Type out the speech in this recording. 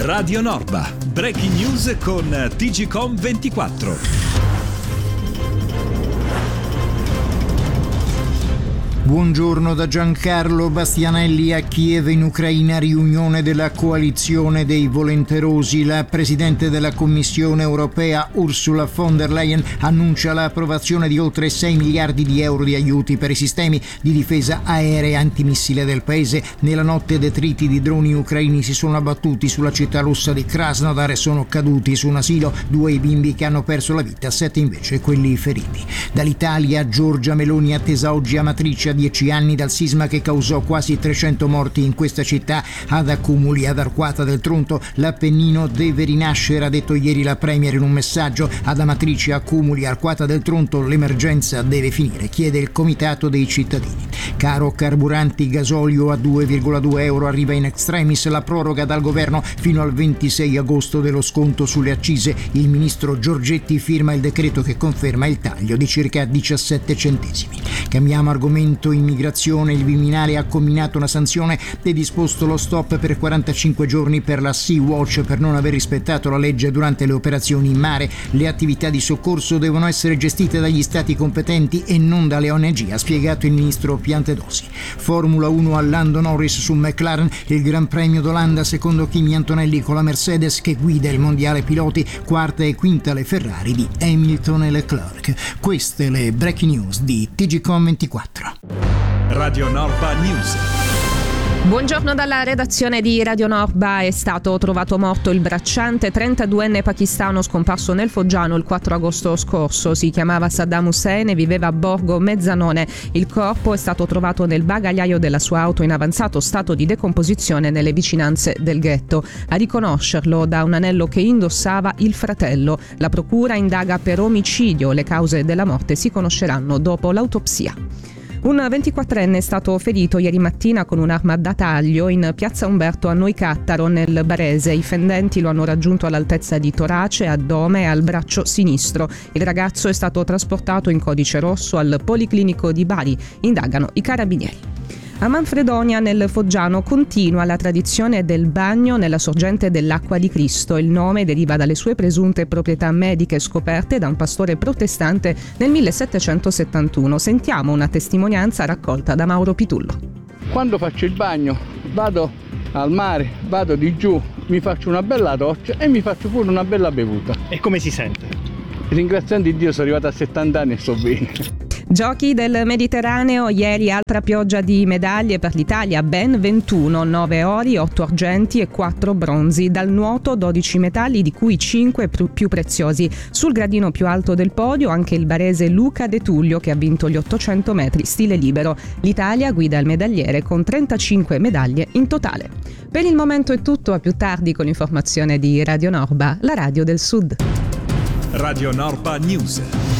Radio Norba, breaking news con TGCom24. Buongiorno da Giancarlo Bastianelli. A Kiev in Ucraina, riunione della coalizione dei volenterosi. La Presidente della Commissione europea Ursula von der Leyen annuncia l'approvazione di oltre 6 miliardi di euro di aiuti per i sistemi di difesa aerea antimissile del paese. Nella notte detriti di droni ucraini si sono abbattuti sulla città russa di Krasnodar e sono caduti su un asilo. 2 i bimbi che hanno perso la vita, 7 invece quelli feriti. Dall'Italia, Giorgia Meloni attesa oggi a Amatrice, 10 anni dal sisma che causò quasi 300 morti in questa città. Ad Accumuli, ad Arquata del Tronto, l'Appennino deve rinascere, ha detto ieri la Premier in un messaggio. Ad Amatrice, Accumuli, Arquata del Tronto, l'emergenza deve finire, chiede il Comitato dei cittadini. Caro carburanti, gasolio a 2,2 euro, arriva in extremis la proroga dal governo fino al 26 agosto dello sconto sulle accise. Il ministro Giorgetti firma il decreto che conferma il taglio di circa 17 centesimi. Cambiamo argomento. Immigrazione, il Viminale ha comminato una sanzione e disposto lo stop per 45 giorni per la Sea-Watch per non aver rispettato la legge durante le operazioni in mare. Le attività di soccorso devono essere gestite dagli stati competenti e non dalle ONG, ha spiegato il ministro Piantedosi. Formula 1 a Lando Norris su McLaren, il Gran Premio d'Olanda secondo Kimi Antonelli con la Mercedes che guida il mondiale piloti, quarta e quinta le Ferrari di Hamilton e Leclerc. Queste le breaking news di TGCom24. Radio Norba News. Buongiorno dalla redazione di Radio Norba. È stato trovato morto il bracciante 32enne pakistano scomparso nel Foggiano il 4 agosto scorso. Si chiamava Saddam Hussein e viveva a Borgo Mezzanone. Il corpo è stato trovato nel bagagliaio della sua auto in avanzato stato di decomposizione nelle vicinanze del ghetto. A riconoscerlo da un anello che indossava il fratello. La procura indaga per omicidio. Le cause della morte si conosceranno dopo l'autopsia. Un 24enne è stato ferito ieri mattina con un'arma da taglio in piazza Umberto a Noicattaro nel Barese. I fendenti lo hanno raggiunto all'altezza di torace, addome e al braccio sinistro. Il ragazzo è stato trasportato in codice rosso al Policlinico di Bari. Indagano i carabinieri. A Manfredonia nel Foggiano continua la tradizione del bagno nella sorgente dell'acqua di Cristo. Il nome deriva dalle sue presunte proprietà mediche scoperte da un pastore protestante nel 1771. Sentiamo una testimonianza raccolta da Mauro Pitullo. Quando faccio il bagno vado al mare, vado di giù, mi faccio una bella doccia e mi faccio pure una bella bevuta. E come si sente? Ringraziando Dio sono arrivato a 70 anni e sto bene. Giochi del Mediterraneo, ieri altra pioggia di medaglie per l'Italia, ben 21, 9 ori, 8 argenti e 4 bronzi. Dal nuoto 12 metalli, di cui 5 più preziosi. Sul gradino più alto del podio anche il barese Luca De Tullio che ha vinto gli 800 metri stile libero. L'Italia guida il medagliere con 35 medaglie in totale. Per il momento è tutto, a più tardi con l'informazione di Radio Norba, la radio del Sud. Radio Norba News.